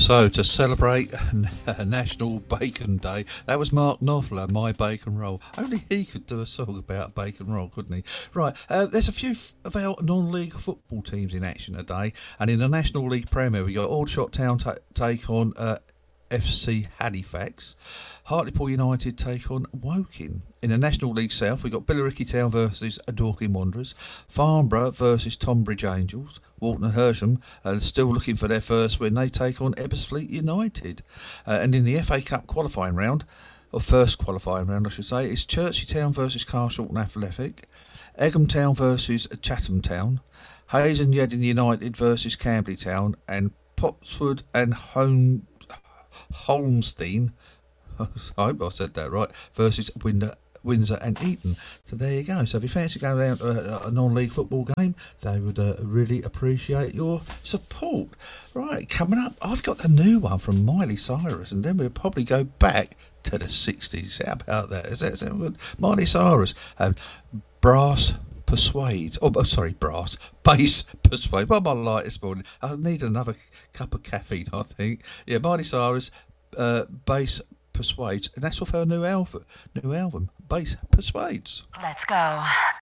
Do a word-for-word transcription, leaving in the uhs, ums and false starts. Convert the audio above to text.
So, to celebrate National Bacon Day, that was Mark Knopfler, My Bacon Roll. Only he could do a song about bacon roll, couldn't he? Right, uh, there's a few of our non-league football teams in action today, and in the National League Premier, we got Aldershot Town t- take on uh, F C Halifax. Hartlepool United take on Woking. In the National League South, we've got Billericay Town versus Dorking Wanderers, Farnborough versus Tonbridge Angels, Walton and Hersham are still looking for their first win. They take on Ebbsfleet United. Uh, and in the F A Cup qualifying round, or first qualifying round I should say, it's Chertsey Town versus Carshalton Athletic, Egham Town versus Chatham Town, Hayes and Yeading United versus Camberley Town, and Pottswood and Home, Holmesteen, I hope I said that right, versus Windsor, Windsor and Eton. So there you go. So if you fancy going down to a, a non-league football game, they would uh, really appreciate your support. Right, coming up, I've got the new one from Miley Cyrus, and then we'll probably go back to the sixties. How about that? Is that sound good? Miley Cyrus and Brass Persuade. Oh, oh, sorry, Brass. Bass Persuade. What am I like this morning? I need another cup of caffeine, I think. Yeah, Miley Cyrus, uh, Bass Persuades, and that's off her new album, new album, Bass Persuades. Let's go.